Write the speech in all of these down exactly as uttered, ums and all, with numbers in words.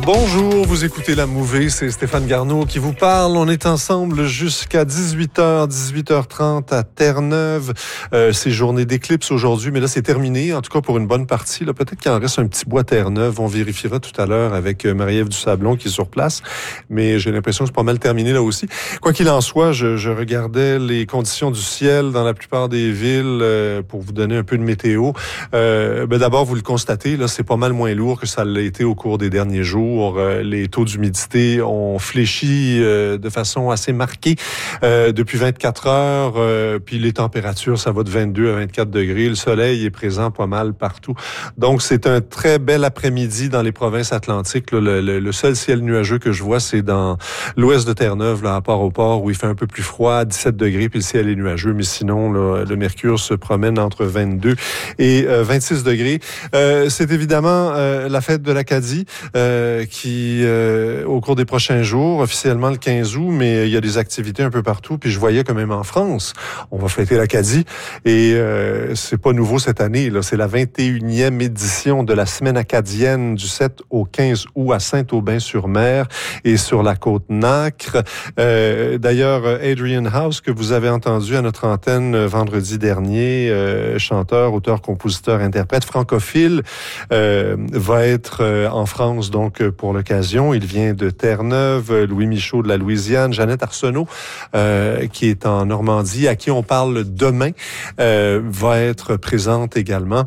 Bonjour, vous écoutez La Mouvée, c'est Stéphane Garneau qui vous parle. On est ensemble jusqu'à dix-huit heures, dix-huit heures trente à Terre-Neuve. Euh, c'est journée d'éclipse aujourd'hui, mais là c'est terminé, en tout cas pour une bonne partie. Là, peut-être qu'il en reste un petit bout à Terre-Neuve. On vérifiera tout à l'heure avec Marie-Ève Dusablon qui est sur place, mais j'ai l'impression que c'est pas mal terminé là aussi. Quoi qu'il en soit, je, je regardais les conditions du ciel dans la plupart des villes euh, pour vous donner un peu de météo. Euh, ben d'abord, vous le constatez, là c'est pas mal moins lourd que ça l'a été au cours des derniers jours. Les taux d'humidité ont fléchi euh, de façon assez marquée euh, depuis vingt-quatre heures. Euh, puis les températures, ça va de vingt-deux à vingt-quatre degrés. Le soleil est présent pas mal partout. Donc, c'est un très bel après-midi dans les provinces atlantiques. Là, le, le, le seul ciel nuageux que je vois, c'est dans l'ouest de Terre-Neuve, là, à Port-au-Port, où il fait un peu plus froid, dix-sept degrés, puis le ciel est nuageux. Mais sinon, là, le mercure se promène entre vingt-deux et euh, vingt-six degrés. Euh, c'est évidemment euh, la fête de l'Acadie. Euh, qui, euh, au cours des prochains jours, officiellement le quinze août, mais il y a des activités un peu partout. Puis je voyais quand même en France, on va fêter l'Acadie. Et euh, c'est pas nouveau cette année, là. C'est la vingt et unième édition de la Semaine acadienne du sept au quinze août à Saint-Aubin-sur-Mer et sur la côte Nacre. Euh, d'ailleurs, Adrian House, que vous avez entendu à notre antenne vendredi dernier, euh, chanteur, auteur, compositeur, interprète francophile, euh, va être euh, en France, donc, pour l'occasion. Il vient de Terre-Neuve, Louis Michaud de la Louisiane, Jeannette Arsenault, euh, qui est en Normandie, à qui on parle demain, euh, va être présente également.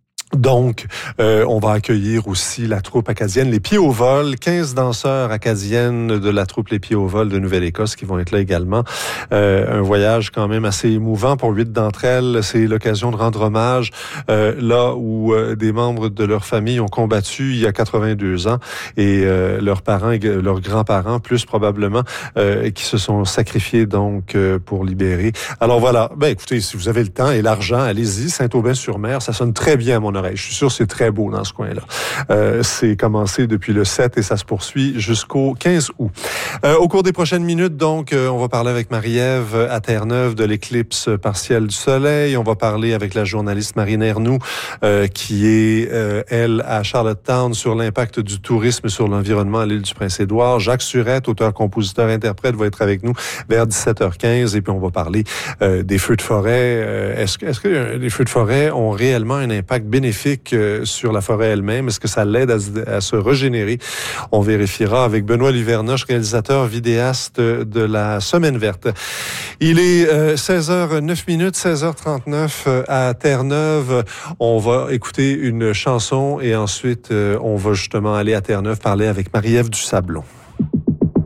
Donc, euh, on va accueillir aussi la troupe acadienne Les Pieds au vol, quinze danseurs acadiennes de la troupe Les Pieds au vol de Nouvelle-Écosse qui vont être là également. Euh, un voyage quand même assez émouvant pour huit d'entre elles. C'est l'occasion de rendre hommage euh, là où euh, des membres de leur famille ont combattu il y a quatre-vingt-deux ans et euh, leurs parents, et leurs grands-parents plus probablement, euh, qui se sont sacrifiés donc euh, pour libérer. Alors voilà, ben écoutez, si vous avez le temps et l'argent, allez-y, Saint-Aubin-sur-Mer, ça sonne très bien à mon oreille. Je suis sûr que c'est très beau dans ce coin-là. Euh, c'est commencé depuis le sept et ça se poursuit jusqu'au quinze août. Euh, au cours des prochaines minutes, donc, euh, on va parler avec Marie-Ève à Terre-Neuve de l'éclipse partielle du soleil. On va parler avec la journaliste Marine Ernoult, euh, qui est, euh, elle, à Charlottetown, sur l'impact du tourisme sur l'environnement à l'île du Prince-Édouard. Jacques Surette, auteur, compositeur, interprète, va être avec nous vers dix-sept heures quinze. Et puis, on va parler euh, des feux de forêt. Euh, est-ce que, est-ce que euh, les feux de forêt ont réellement un impact bénéfique sur la forêt elle-même? Est-ce que ça l'aide à, à se régénérer? On vérifiera avec Benoît Livernoche, réalisateur vidéaste de la Semaine verte. Il est euh, seize heures neuf minutes, seize heures trente-neuf euh, à Terre-Neuve. On va écouter une chanson et ensuite euh, on va justement aller à Terre-Neuve parler avec Marie-Ève Dusablon.